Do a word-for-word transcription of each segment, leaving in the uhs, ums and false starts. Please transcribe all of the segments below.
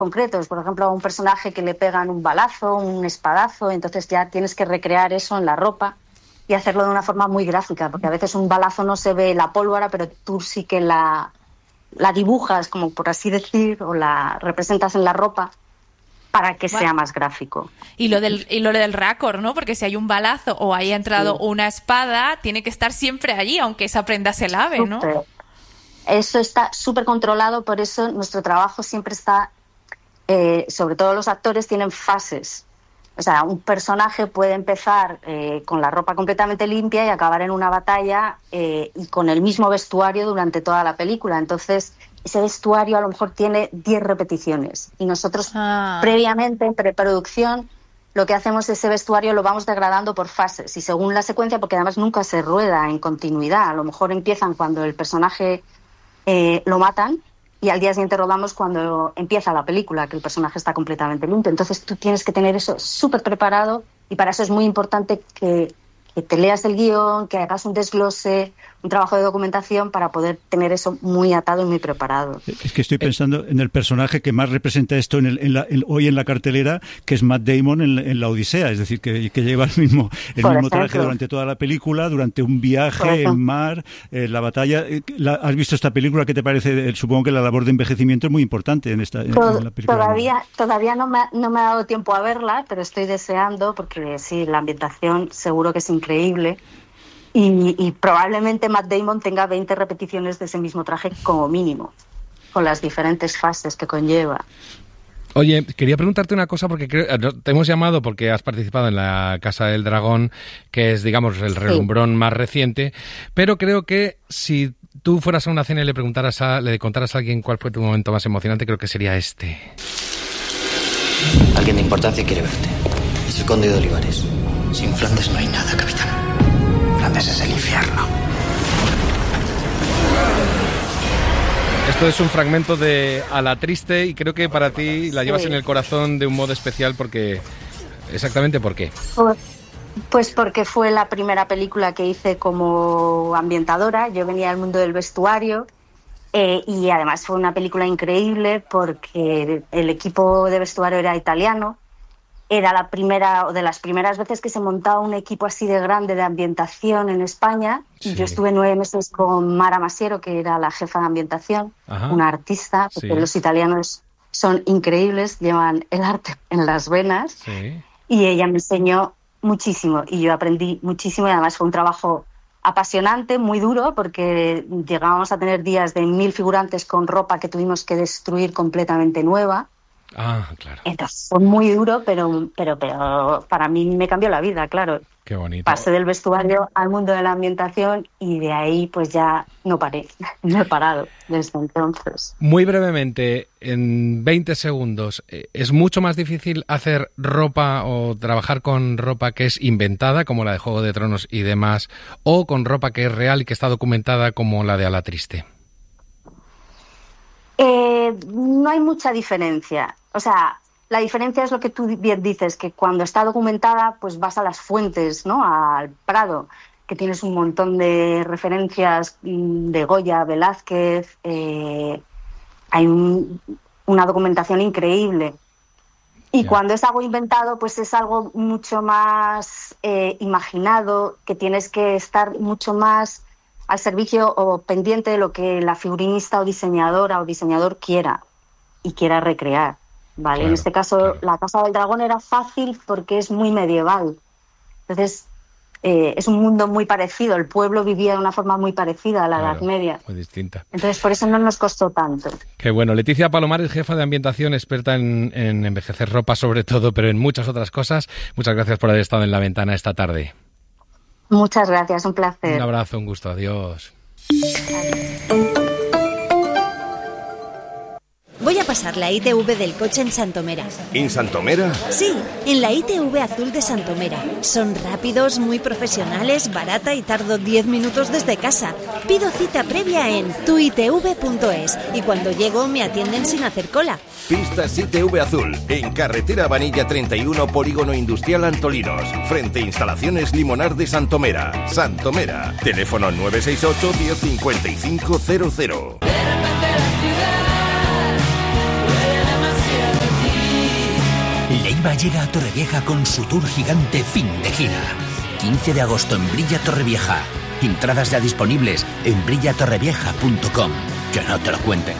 concretos. Por ejemplo, a un personaje que le pegan un balazo, un espadazo, entonces ya tienes que recrear eso en la ropa y hacerlo de una forma muy gráfica, porque a veces un balazo no se ve la pólvora, pero tú sí que la, la dibujas, como por así decir, o la representas en la ropa para que bueno. sea más gráfico. Y lo del y lo del récord, ¿no? Porque si hay un balazo o haya entrado sí. una espada, tiene que estar siempre allí, aunque esa prenda se lave, ¿no? Súper. Eso está súper controlado, por eso nuestro trabajo siempre está, eh, sobre todo los actores tienen fases. O sea, un personaje puede empezar eh, con la ropa completamente limpia y acabar en una batalla eh, y con el mismo vestuario durante toda la película. Entonces, ese vestuario a lo mejor tiene diez repeticiones. Y nosotros, ah. previamente, en preproducción, lo que hacemos es ese vestuario lo vamos degradando por fases. Y según la secuencia, porque además nunca se rueda en continuidad. A lo mejor empiezan cuando el personaje eh, lo matan, y al día siguiente rodamos cuando empieza la película, que el personaje está completamente limpio. Entonces tú tienes que tener eso súper preparado y para eso es muy importante que, que te leas el guión, que hagas un desglose, un trabajo de documentación para poder tener eso muy atado y muy preparado. Es que estoy pensando en el personaje que más representa esto en el, en la, en, hoy en la cartelera, que es Matt Damon en, en La Odisea, es decir, que, que lleva el mismo, el mismo traje durante toda la película, durante un viaje en mar, eh, la batalla. La, ¿Has visto esta película? ¿Qué te parece? Supongo que la labor de envejecimiento es muy importante en esta en, Tod- en la película. Todavía, todavía no me, no me ha dado tiempo a verla, pero estoy deseando, porque sí, la ambientación seguro que es increíble. Y, y probablemente Matt Damon tenga veinte repeticiones de ese mismo traje como mínimo, con las diferentes fases que conlleva. Oye, quería preguntarte una cosa porque creo, te hemos llamado porque has participado en la Casa del Dragón, que es, digamos, el relumbrón sí. más reciente, pero creo que si tú fueras a una cena y le preguntaras a, le contaras a alguien cuál fue tu momento más emocionante, creo que sería este. Alguien de importancia quiere verte. Es el conde de Olivares. Sin Flandes no hay nada, capitán. Flandes es el infierno. Esto es un fragmento de A la Triste y creo que para ti la llevas sí. en el corazón de un modo especial porque... ¿Exactamente por qué? Pues, pues porque fue la primera película que hice como ambientadora. Yo venía del mundo del vestuario eh, y además fue una película increíble porque el equipo de vestuario era italiano. Era la primera o de las primeras veces que se montaba un equipo así de grande de ambientación en España. Sí. Yo estuve nueve meses con Mara Masiero, que era la jefa de ambientación, Ajá. una artista, porque sí. los italianos son increíbles, llevan el arte en las venas. Sí. Y ella me enseñó muchísimo y yo aprendí muchísimo y además fue un trabajo apasionante, muy duro, porque llegábamos a tener días de mil figurantes con ropa que tuvimos que destruir completamente nueva. Ah, claro. Entonces fue muy duro, pero, pero, pero para mí me cambió la vida, claro. Qué bonito. Pasé del vestuario al mundo de la ambientación y de ahí pues ya no paré, no he parado desde entonces. Muy brevemente, en veinte segundos, ¿es mucho más difícil hacer ropa o trabajar con ropa que es inventada, como la de Juego de Tronos y demás, o con ropa que es real y que está documentada, como la de A la Triste? Eh, no hay mucha diferencia. O sea, la diferencia es lo que tú bien dices, que cuando está documentada, pues vas a las fuentes, ¿no? Al Prado, que tienes un montón de referencias de Goya, Velázquez, eh, hay un, una documentación increíble. Y yeah. cuando es algo inventado, pues es algo mucho más eh, imaginado, que tienes que estar mucho más al servicio o pendiente de lo que la figurinista o diseñadora o diseñador quiera y quiera recrear, ¿vale? Claro, en este caso, claro. la Casa del Dragón era fácil porque es muy medieval. Entonces, eh, es un mundo muy parecido. El pueblo vivía de una forma muy parecida a la claro, Edad Media. Muy distinta. Entonces, por eso no nos costó tanto. Qué bueno. Leticia Palomares, jefa de ambientación, experta en, en envejecer ropa sobre todo, pero en muchas otras cosas. Muchas gracias por haber estado en La Ventana esta tarde. Muchas gracias, un placer. Un abrazo, un gusto, adiós. Voy a pasar la I T V del coche en Santomera. ¿En Santomera? Sí, en la I T V azul de Santomera. Son rápidos, muy profesionales, barata y tardo diez minutos desde casa. Pido cita previa en tu i t v punto es y cuando llego me atienden sin hacer cola. Pistas I T V Azul, en carretera Vanilla treinta y uno, Polígono Industrial Antolinos, frente a Instalaciones Limonar de Santomera. Santomera, teléfono nueve seis ocho, diez cincuenta y cinco cero cero. Leiva llega a Torrevieja con su tour gigante Fin de Gira. quince de agosto en Brilla Torrevieja. Entradas ya disponibles en brilla torrevieja punto com. Que no te lo cuenten.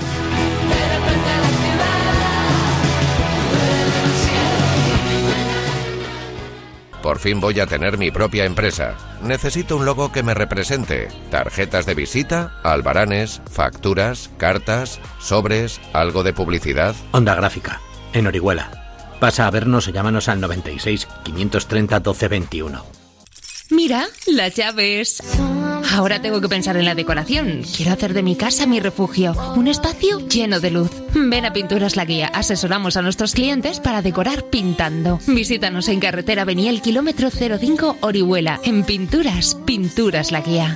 Por fin voy a tener mi propia empresa. Necesito un logo que me represente. Tarjetas de visita, albaranes, facturas, cartas, sobres, algo de publicidad. Onda Gráfica, en Orihuela. Pasa a vernos o llámanos al noventa y seis, quinientos treinta, doce veintiuno. Mira, las llaves. Ahora tengo que pensar en la decoración. Quiero hacer de mi casa mi refugio, un espacio lleno de luz. Ven a Pinturas La Guía. Asesoramos a nuestros clientes para decorar pintando. Visítanos en carretera Beniel, kilómetro cero cinco, Orihuela. En Pinturas, Pinturas La Guía.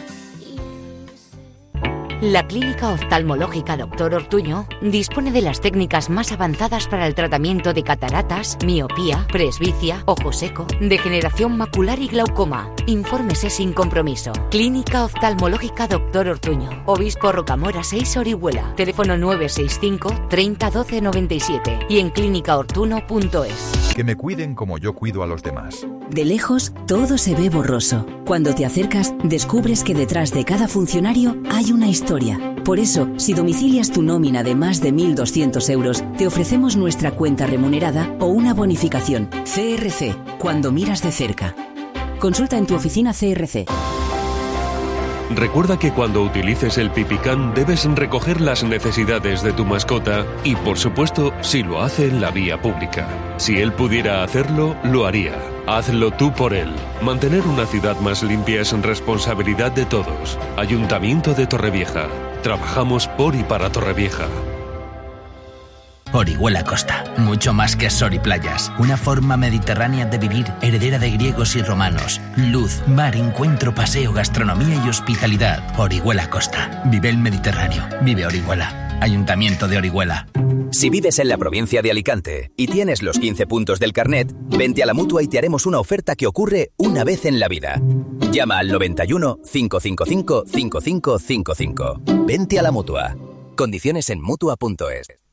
La Clínica Oftalmológica Doctor Ortuño dispone de las técnicas más avanzadas para el tratamiento de cataratas, miopía, presbicia, ojo seco, degeneración macular y glaucoma. Infórmese sin compromiso. Clínica Oftalmológica Doctor Ortuño. Obispo Rocamora seis, Orihuela. Teléfono nueve seis cinco, treinta, doce noventa y siete y en clínica ortuno punto es. Que me cuiden como yo cuido a los demás. De lejos, todo se ve borroso. Cuando te acercas, descubres que detrás de cada funcionario hay una historia. Por eso, si domicilias tu nómina de más de mil doscientos euros, te ofrecemos nuestra cuenta remunerada o una bonificación. C R C, cuando miras de cerca. Consulta en tu oficina C R C. Recuerda que cuando utilices el Pipicán debes recoger las necesidades de tu mascota y, por supuesto, si lo hace en la vía pública. Si él pudiera hacerlo, lo haría. Hazlo tú por él. Mantener una ciudad más limpia es responsabilidad de todos. Ayuntamiento de Torrevieja. Trabajamos por y para Torrevieja. Orihuela Costa, mucho más que sol y playas. Una forma mediterránea de vivir, heredera de griegos y romanos. Luz, mar, encuentro, paseo, gastronomía y hospitalidad. Orihuela Costa. Vive el Mediterráneo. Vive Orihuela. Ayuntamiento de Orihuela. Si vives en la provincia de Alicante y tienes los quince puntos del carnet, vente a la Mutua y te haremos una oferta que ocurre una vez en la vida. Llama al noventa y uno, cinco cinco cinco, cinco cinco cinco cinco. Vente a la Mutua. Condiciones en mutua punto es.